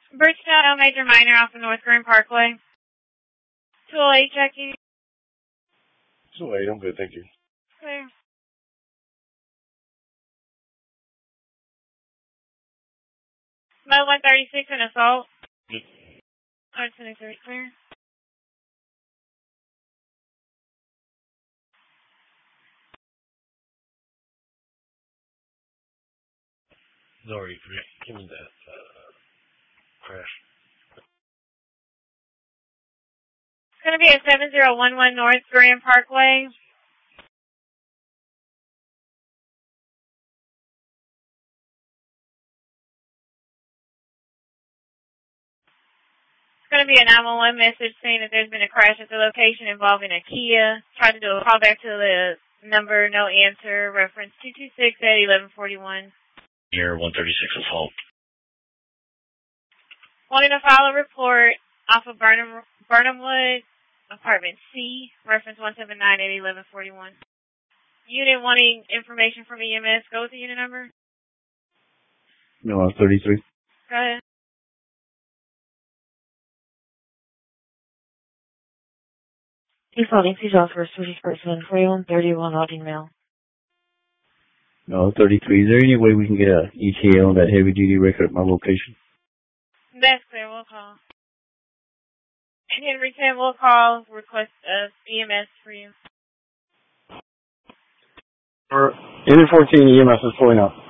Bridgetown, Major Minor off of North Green Parkway. 208, Jackie. 208, I'm good, thank you. Clear. Mo 136 and assault. Yep. 23, clear. Sorry, give me that crash. It's going to be at 7011 North Grand Parkway. It's going to be a 911 message saying that there's been a crash at the location involving a Kia. Tried to do a call back to the number, no answer. Reference 226 at 1141. Here, 136 assault. Wanting to file a report off of Burnhamwood, apartment C, reference 179 at 1141. Unit wanting information from EMS. Go with the unit number. No, 33. Go ahead. Defaulting please offer service person 4131 Logging Mail. No, 33. Is there any way we can get a ETA on that heavy duty record at my location? That's clear. We'll call. Henry 10 will call. Request EMS for you. Unit 14 EMS is pulling up.